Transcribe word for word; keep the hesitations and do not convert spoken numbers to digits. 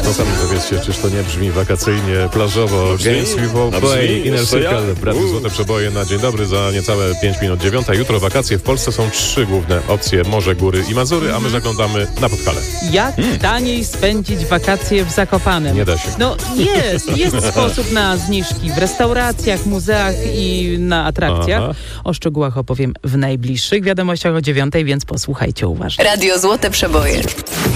No sami powiedzcie, czyż to nie brzmi wakacyjnie, plażowo? Brzmi? Games We Will A Play, brzmi? Inner Jeszcze ja? Circle, Radio Złote Przeboje na dzień dobry za niecałe pięć minut dziewiąta. Jutro wakacje. W Polsce są trzy główne opcje: morze, góry i Mazury, a my zaglądamy na Podhale. Jak taniej spędzić wakacje w Zakopanem? Nie da się. No jest, jest sposób na zniżki w restauracjach, muzeach i na atrakcjach. Aha. O szczegółach opowiem w najbliższych wiadomościach o dziewiątej, więc posłuchajcie uważnie. Radio Złote Przeboje.